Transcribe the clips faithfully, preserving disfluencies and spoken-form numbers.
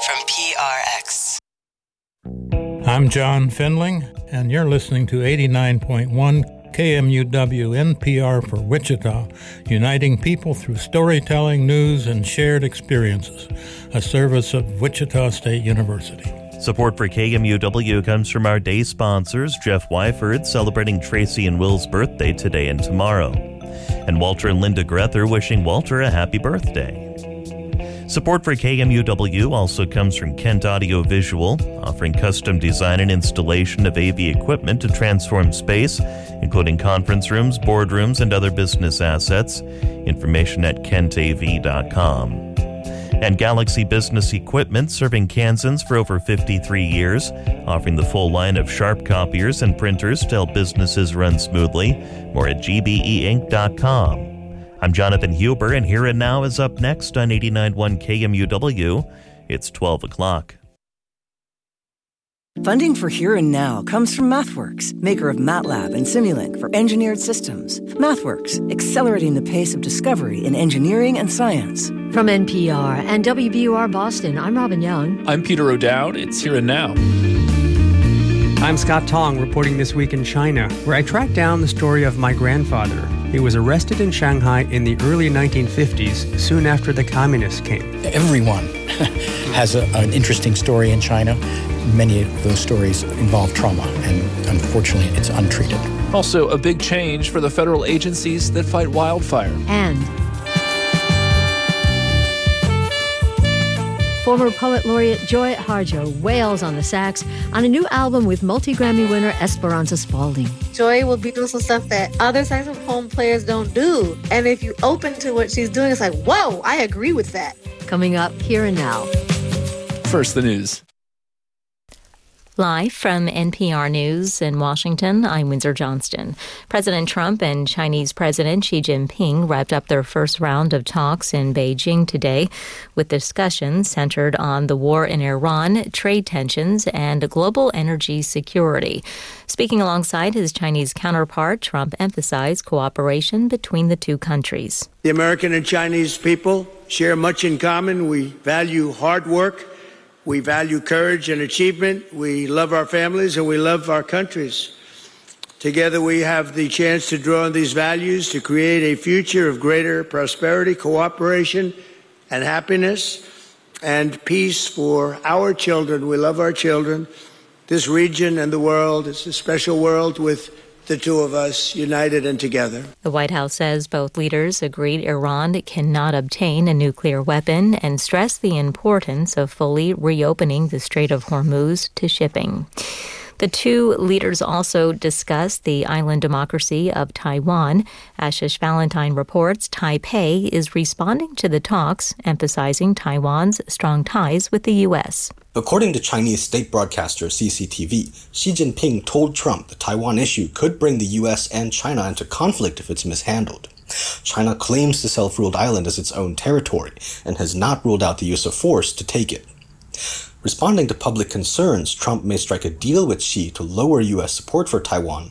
from P R X. I'm John Findling, and you're listening to eighty-nine point one K M U W N P R for Wichita, uniting people through storytelling, news, and shared experiences, a service of Wichita State University. Support for K M U W comes from our day sponsors, Jeff Wyford, celebrating Tracy and Will's birthday today and tomorrow, and Walter and Linda Grether wishing Walter a happy birthday. Support for K M U W also comes from Kent Audio Visual, offering custom design and installation of A V equipment to transform space, including conference rooms, boardrooms, and other business assets. Information at kent a v dot com. And Galaxy Business Equipment, serving Kansans for over fifty-three years, offering the full line of Sharp copiers and printers to help businesses run smoothly. More at g b e inc dot com. I'm Jonathan Huber, and Here and Now is up next on eighty-nine point one K M U W. It's twelve o'clock. Funding for Here and Now comes from MathWorks, maker of MATLAB and Simulink for engineered systems. MathWorks, accelerating the pace of discovery in engineering and science. From N P R and W B U R Boston, I'm Robin Young. I'm Peter O'Dowd. It's Here and Now. I'm Scott Tong, reporting This Week in China, where I tracked down the story of my grandfather. He was arrested in Shanghai in the early nineteen fifties, soon after the communists came. Everyone has a, an interesting story in China. Many of those stories involve trauma, and unfortunately, it's untreated. Also, a big change for the federal agencies that fight wildfire. And former poet laureate Joy Harjo wails on the sax on a new album with multi-Grammy winner Esperanza Spalding. Joy will be doing some stuff that other saxophone players don't do. And if you open to what she's doing, it's like, whoa, I agree with that. Coming up Here and Now. First, the news. Live from N P R News in Washington, I'm Windsor Johnston. President Trump and Chinese President Xi Jinping wrapped up their first round of talks in Beijing today, with discussions centered on the war in Iran, trade tensions, and global energy security. Speaking alongside his Chinese counterpart, Trump emphasized cooperation between the two countries. The American and Chinese people share much in common. We value hard work. We value courage and achievement. We love our families and we love our countries. Together we have the chance to draw on these values to create a future of greater prosperity, cooperation, and happiness and peace for our children. We love our children. This region and the world is a special world with the two of us united and together. The White House says both leaders agreed Iran cannot obtain a nuclear weapon and stressed the importance of fully reopening the Strait of Hormuz to shipping. The two leaders also discussed the island democracy of Taiwan. Ashish Valentine reports Taipei is responding to the talks, emphasizing Taiwan's strong ties with the U S. According to Chinese state broadcaster C C T V, Xi Jinping told Trump the Taiwan issue could bring the U S and China into conflict if it's mishandled. China claims the self-ruled island as its own territory and has not ruled out the use of force to take it. Responding to public concerns, Trump may strike a deal with Xi to lower U S support for Taiwan.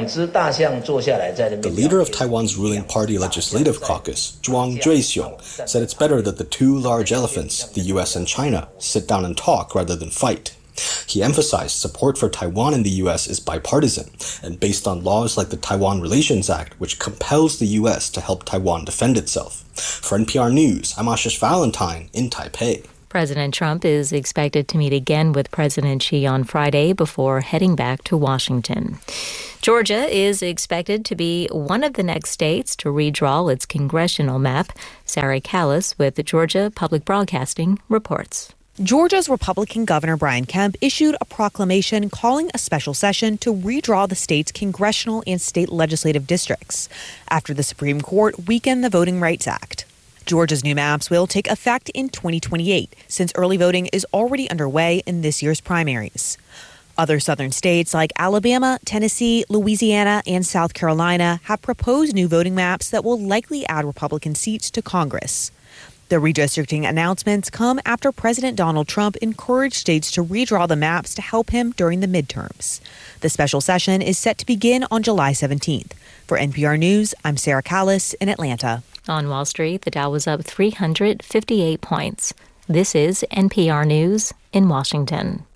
The leader of Taiwan's ruling party legislative caucus, Zhuang Zhuixiong, said it's better that the two large elephants, the U S and China, sit down and talk rather than fight. He emphasized support for Taiwan in the U S is bipartisan and based on laws like the Taiwan Relations Act, which compels the U S to help Taiwan defend itself. For N P R News, I'm Ashish Valentine in Taipei. President Trump is expected to meet again with President Xi on Friday before heading back to Washington. Georgia is expected to be one of the next states to redraw its congressional map. Sarah Callis with Georgia Public Broadcasting reports. Georgia's Republican Governor Brian Kemp issued a proclamation calling a special session to redraw the state's congressional and state legislative districts after the Supreme Court weakened the Voting Rights Act. Georgia's new maps will take effect in twenty twenty-eight, since early voting is already underway in this year's primaries. Other southern states like Alabama, Tennessee, Louisiana, and South Carolina have proposed new voting maps that will likely add Republican seats to Congress. The redistricting announcements come after President Donald Trump encouraged states to redraw the maps to help him during the midterms. The special session is set to begin on July seventeenth. For N P R News, I'm Sarah Callis in Atlanta. On Wall Street, the Dow was up three hundred fifty-eight points. This is N P R News in Washington.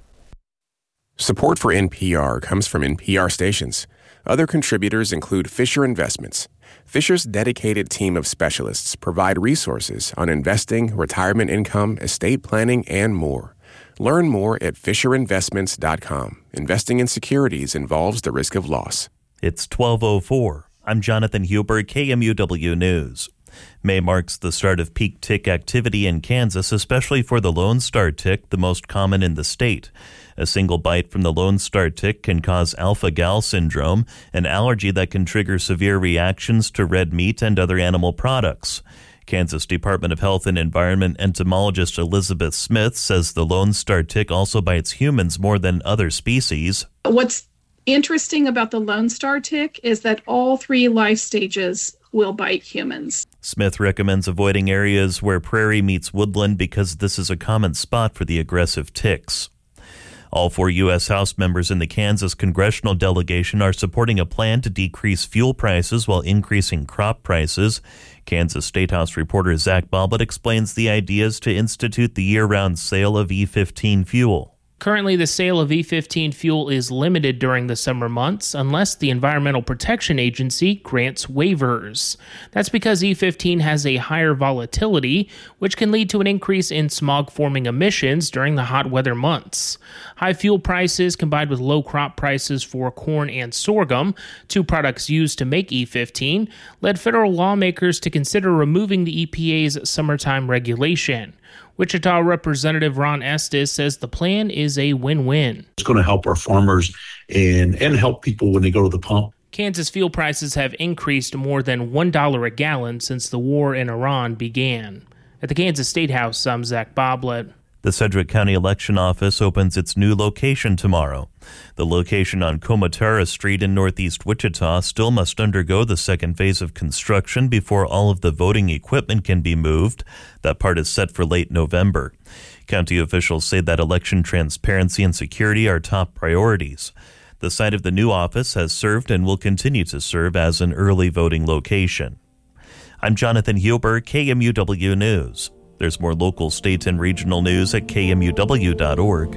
Support for N P R comes from N P R stations. Other contributors include Fisher Investments. Fisher's dedicated team of specialists provide resources on investing, retirement income, estate planning, and more. Learn more at fisher investments dot com. Investing in securities involves the risk of loss. It's twelve oh four. I'm Jonathan Huber, K M U W News. May marks the start of peak tick activity in Kansas, especially for the Lone Star tick, the most common in the state. A single bite from the Lone Star tick can cause alpha-gal syndrome, an allergy that can trigger severe reactions to red meat and other animal products. Kansas Department of Health and Environment entomologist Elizabeth Smith says the Lone Star tick also bites humans more than other species. What's interesting about the Lone Star tick is that all three life stages will bite humans. Smith recommends avoiding areas where prairie meets woodland because this is a common spot for the aggressive ticks. All four U S House members in the Kansas congressional delegation are supporting a plan to decrease fuel prices while increasing crop prices. Kansas State House reporter Zach Bobbitt explains the ideas to institute the year-round sale of E fifteen fuel. Currently, the sale of E fifteen fuel is limited during the summer months unless the Environmental Protection Agency grants waivers. That's because E fifteen has a higher volatility, which can lead to an increase in smog-forming emissions during the hot weather months. High fuel prices combined with low crop prices for corn and sorghum, two products used to make E fifteen, led federal lawmakers to consider removing the E P A's summertime regulation. Wichita Representative Ron Estes says the plan is a win-win. It's going to help our farmers and, and help people when they go to the pump. Kansas fuel prices have increased more than one dollar a gallon since the war in Iran began. At the Kansas State House, I'm Zach Bobbitt. The Sedgwick County Election Office opens its new location tomorrow. The location on Comatara Street in northeast Wichita still must undergo the second phase of construction before all of the voting equipment can be moved. That part is set for late November. County officials say that election transparency and security are top priorities. The site of the new office has served and will continue to serve as an early voting location. I'm Jonathan Huber, K M U W News. There's more local, state, and regional news at K M U W dot org.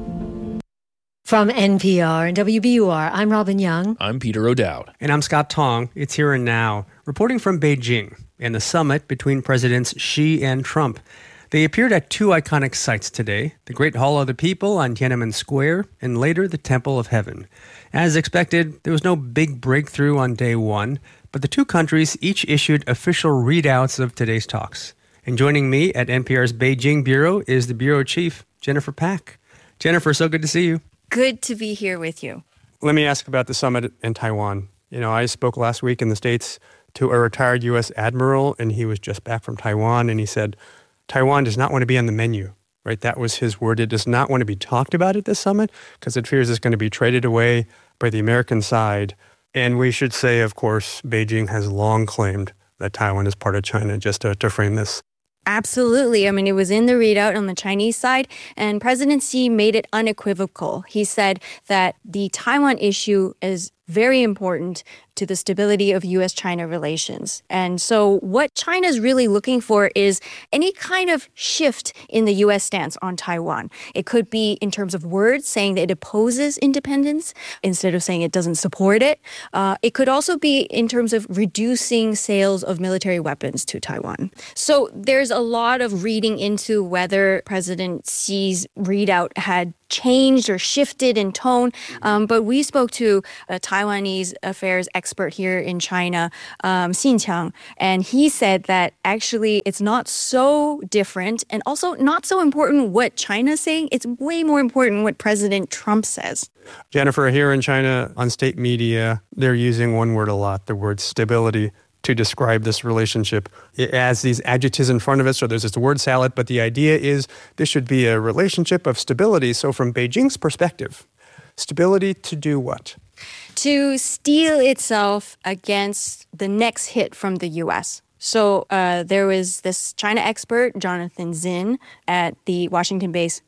From N P R and W B U R, I'm Robin Young. I'm Peter O'Dowd. And I'm Scott Tong. It's Here and Now, reporting from Beijing and the summit between Presidents Xi and Trump. They appeared at two iconic sites today, the Great Hall of the People on Tiananmen Square, and later the Temple of Heaven. As expected, there was no big breakthrough on day one, but the two countries each issued official readouts of today's talks. And joining me at N P R's Beijing Bureau is the Bureau Chief, Jennifer Pack. Jennifer, so good to see you. Good to be here with you. Let me ask about the summit in Taiwan. You know, I spoke last week in the States to a retired U S admiral, and he was just back from Taiwan, and he said, Taiwan does not want to be on the menu, right? That was his word. It does not want to be talked about at this summit because it fears it's going to be traded away by the American side. And we should say, of course, Beijing has long claimed that Taiwan is part of China, just to, to frame this. Absolutely. I mean, it was in the readout on the Chinese side, and President Xi made it unequivocal. He said that the Taiwan issue is very important to the stability of U S China relations. And so what China is really looking for is any kind of shift in the U S stance on Taiwan. It could be in terms of words, saying that it opposes independence instead of saying it doesn't support it. Uh, it could also be in terms of reducing sales of military weapons to Taiwan. So there's a lot of reading into whether President Xi's readout had changed or shifted in tone. Um, but we spoke to a Taiwanese affairs expert here in China, um, Xin Qiang, and he said that actually it's not so different and also not so important what China's saying. It's way more important what President Trump says. Jennifer, here in China, on state media, they're using one word a lot, the word stability, to describe this relationship. It has these adjectives in front of it, so there's this word salad, but the idea is this should be a relationship of stability. So from Beijing's perspective, stability to do what? To steel itself against the next hit from the U S. So uh, there was this China expert, Jonathan Zinn, at the Washington-based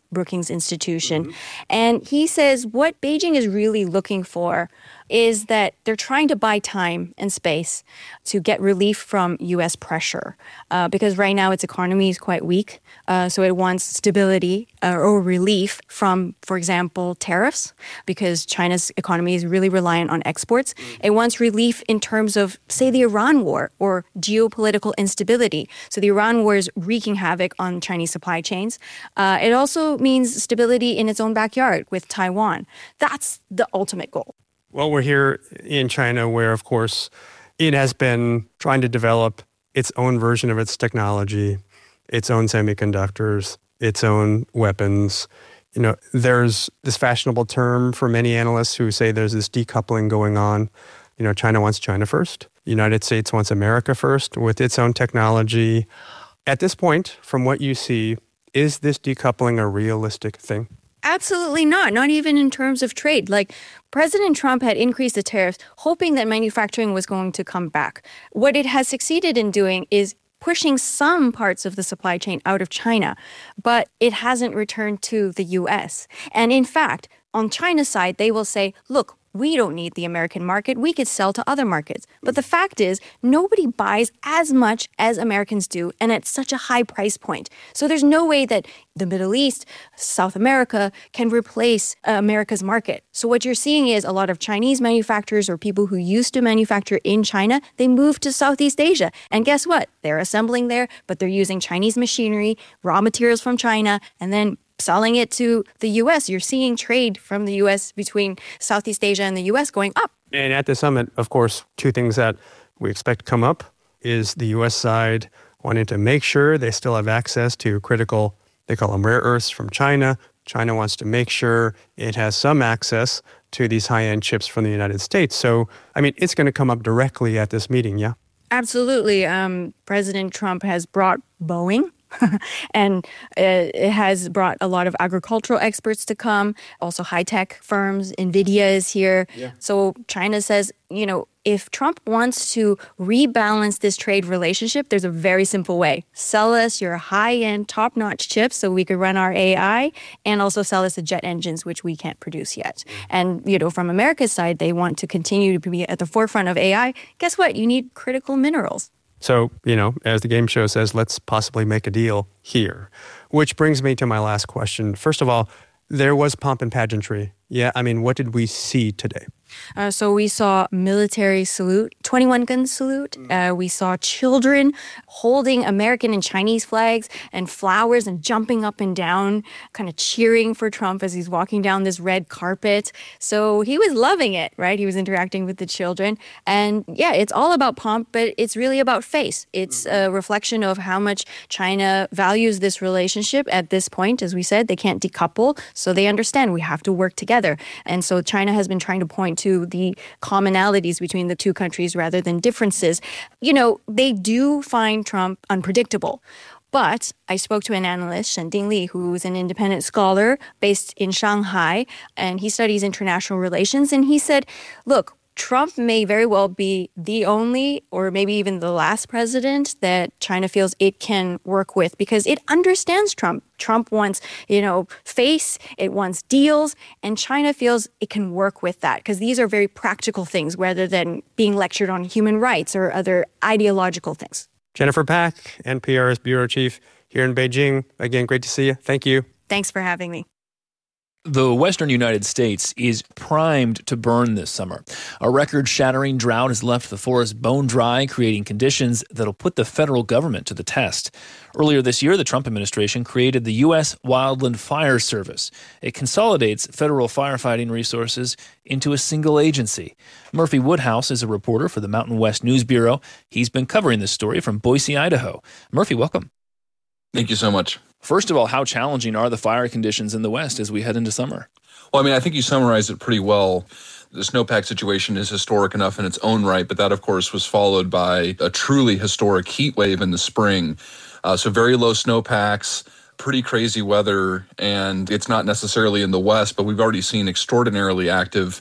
Brookings Institution. Mm-hmm. And he says what Beijing is really looking for is that they're trying to buy time and space to get relief from U S pressure. Uh, because right now its economy is quite weak. Uh, so it wants stability uh, or relief from, for example, tariffs, because China's economy is really reliant on exports. Mm-hmm. It wants relief in terms of, say, the Iran war or geopolitical instability. So the Iran war is wreaking havoc on Chinese supply chains. Uh, it also means stability in its own backyard with Taiwan. That's the ultimate goal. Well, we're here in China where, of course, it has been trying to develop its own version of its technology, its own semiconductors, its own weapons. You know, there's this fashionable term for many analysts who say there's this decoupling going on. You know, China wants China first. The United States wants America first with its own technology. At this point, from what you see, is this decoupling a realistic thing? Absolutely not, not even in terms of trade. Like, President Trump had increased the tariffs, hoping that manufacturing was going to come back. What it has succeeded in doing is pushing some parts of the supply chain out of China, but it hasn't returned to the U S. And in fact, on China's side, they will say, look, we don't need the American market. We could sell to other markets. But the fact is, nobody buys as much as Americans do and at such a high price point. So there's no way that the Middle East, South America can replace uh, America's market. So what you're seeing is a lot of Chinese manufacturers or people who used to manufacture in China, they moved to Southeast Asia. And guess what? They're assembling there, but they're using Chinese machinery, raw materials from China, and then selling it to the U S. You're seeing trade from the U S between Southeast Asia and the U S going up. And at the summit, of course, two things that we expect to come up is the U S side wanting to make sure they still have access to critical, they call them rare earths from China. China wants to make sure it has some access to these high-end chips from the United States. So, I mean, it's going to come up directly at this meeting, yeah? Absolutely. Um, President Trump has brought Boeing. and uh, it has brought a lot of agricultural experts to come, also high-tech firms. NVIDIA is here. Yeah. So China says, you know, if Trump wants to rebalance this trade relationship, there's a very simple way. Sell us your high-end, top-notch chips so we could run our A I, and also sell us the jet engines, which we can't produce yet. And, you know, from America's side, they want to continue to be at the forefront of A I. Guess what? You need critical minerals. So, you know, as the game show says, let's possibly make a deal here. Which brings me to my last question. First of all, there was pomp and pageantry. Yeah, I mean, what did we see today? Uh, so we saw military salute, twenty-one gun salute. Uh, we saw children holding American and Chinese flags and flowers and jumping up and down, kind of cheering for Trump as he's walking down this red carpet. So he was loving it, right? He was interacting with the children. And yeah, it's all about pomp, but it's really about face. It's a reflection of how much China values this relationship at this point. As we said, they can't decouple, so they understand we have to work together. And so China has been trying to point to the commonalities between the two countries rather than differences. You know, they do find Trump unpredictable. But I spoke to an analyst, Shen-Ding Li, who's an independent scholar based in Shanghai, and he studies international relations. And he said, look, Trump may very well be the only or maybe even the last president that China feels it can work with because it understands Trump. Trump wants, you know, face, it wants deals, and China feels it can work with that because these are very practical things rather than being lectured on human rights or other ideological things. Jennifer Pak, N P R's bureau chief here in Beijing. Again, great to see you. Thank you. Thanks for having me. The western United States is primed to burn this summer. A record-shattering drought has left the forest bone dry, creating conditions that'll put the federal government to the test. Earlier this year, the Trump administration created the U S Wildland Fire Service. It consolidates federal firefighting resources into a single agency. Murphy Woodhouse is a reporter for the Mountain West News Bureau. He's been covering this story from Boise, Idaho. Murphy, welcome. Thank you so much. First of all, how challenging are the fire conditions in the West as we head into summer? Well, I mean, I think you summarized it pretty well. The snowpack situation is historic enough in its own right, but that, of course, was followed by a truly historic heat wave in the spring. Uh, so very low snowpacks, pretty crazy weather, and it's not necessarily in the West, but we've already seen extraordinarily active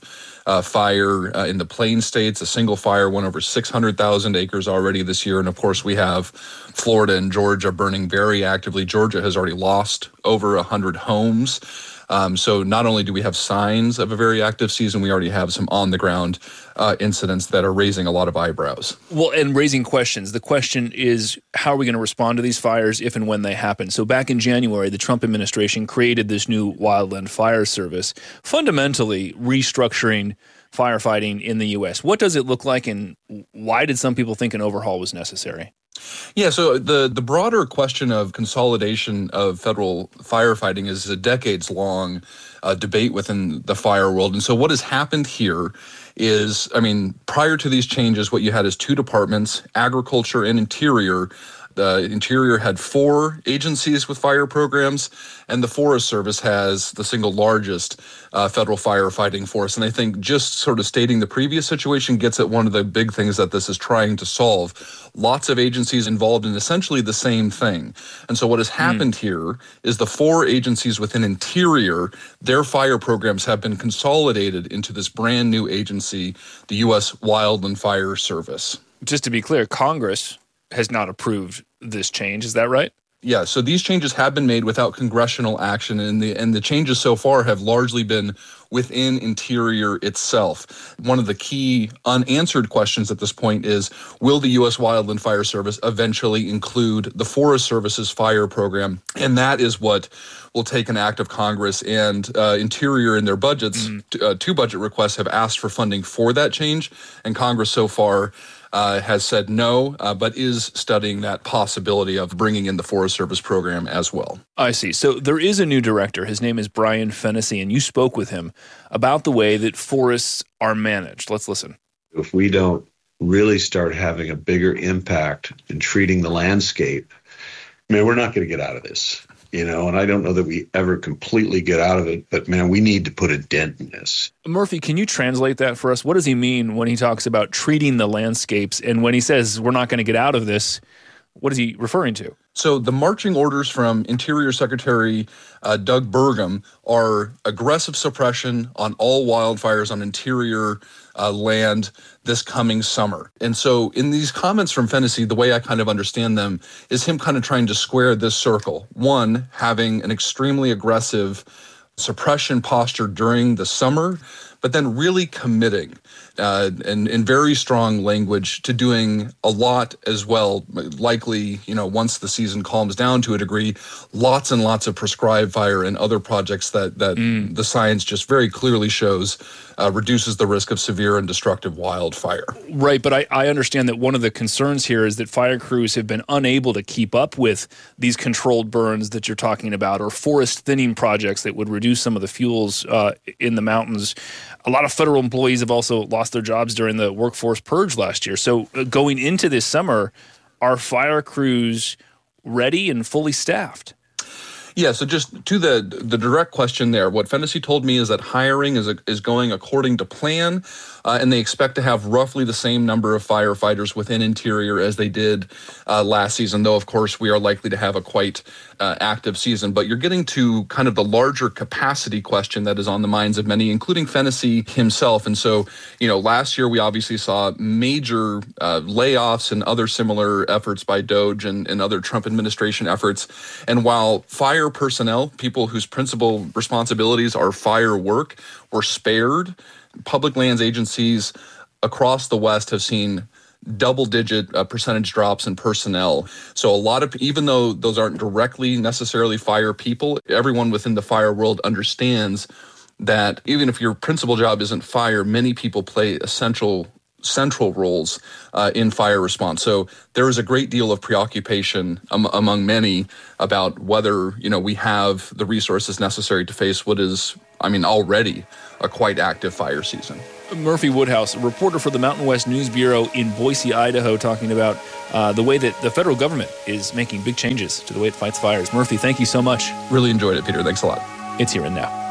uh, fire uh, in the Plain States. A single fire went over six hundred thousand acres already this year. And of course, we have Florida and Georgia burning very actively. Georgia has already lost over one hundred homes. Um, so not only do we have signs of a very active season, we already have some on-the-ground uh, incidents that are raising a lot of eyebrows. Well, and raising questions. The question is, how are we going to respond to these fires if and when they happen? So back in January, the Trump administration created this new Wildland Fire Service, fundamentally restructuring firefighting in the U S. What does it look like, and why did some people think an overhaul was necessary? Yeah, so the, the broader question of consolidation of federal firefighting is a decades-long uh, debate within the fire world. And so what has happened here is, I mean, prior to these changes, what you had is two departments, agriculture and interior. The Interior had four agencies with fire programs, and the Forest Service has the single largest uh, federal firefighting force. And I think just sort of stating the previous situation gets at one of the big things that this is trying to solve. Lots of agencies involved in essentially the same thing. And so what has happened mm. here is the four agencies within Interior, their fire programs have been consolidated into this brand new agency, the U S Wildland Fire Service. Just to be clear, Congress has not approved this change. Is that right? Yeah, so these changes have been made without congressional action, and the and the changes so far have largely been within Interior itself. One of the key unanswered questions at this point is, will the U S Wildland Fire Service eventually include the Forest Service's fire program? And that is what will take an act of Congress, and uh, Interior in their budgets, mm. t- uh, two budget requests have asked for funding for that change, and Congress so far Uh, has said no, uh, but is studying that possibility of bringing in the Forest Service program as well. I see. So there is a new director. His name is Brian Fennessy, and you spoke with him about the way that forests are managed. Let's listen. If we don't really start having a bigger impact in treating the landscape, man, we're not going to get out of this. You know, and I don't know that we ever completely get out of it, but man, we need to put a dent in this. Murphy, can you translate that for us? What does he mean when he talks about treating the landscapes? And when he says we're not going to get out of this, what is he referring to? So the marching orders from Interior Secretary uh, Doug Burgum are aggressive suppression on all wildfires on Interior uh, land this coming summer. And so in these comments from Fennessy, the way I kind of understand them is him kind of trying to square this circle. One, having an extremely aggressive suppression posture during the summer, but then really committing uh, and in very strong language to doing a lot as well. Likely, you know, once the season calms down to a degree, lots and lots of prescribed fire and other projects that that mm. the science just very clearly shows uh, reduces the risk of severe and destructive wildfire. Right, but I, I understand that one of the concerns here is that fire crews have been unable to keep up with these controlled burns that you're talking about, or forest thinning projects that would reduce some of the fuels uh, in the mountains. A lot of federal employees have also lost their jobs during the workforce purge last year. So uh, going into this summer, are fire crews ready and fully staffed? Yeah, so just to the the direct question there, what Fennessy told me is that hiring is a, is going according to plan, uh, and they expect to have roughly the same number of firefighters within Interior as they did uh, last season, though, of course, we are likely to have a quite uh, active season. But you're getting to kind of the larger capacity question that is on the minds of many, including Fennessy himself. And so, you know, last year we obviously saw major uh, layoffs and other similar efforts by DOGE and, and other Trump administration efforts. And while fire personnel, people whose principal responsibilities are fire work, were spared, public lands agencies across the West have seen double-digit uh, percentage drops in personnel. So a lot of, even though those aren't directly necessarily fire people, everyone within the fire world understands that even if your principal job isn't fire, many people play essential central roles uh, in fire response. So there is a great deal of preoccupation um, among many about whether, you know, we have the resources necessary to face what is, I mean, already a quite active fire season. Murphy Woodhouse, a reporter for the Mountain West News Bureau in Boise, Idaho, talking about uh, the way that the federal government is making big changes to the way it fights fires. Murphy, thank you so much. Really enjoyed it, Peter. Thanks a lot. It's Here and Now.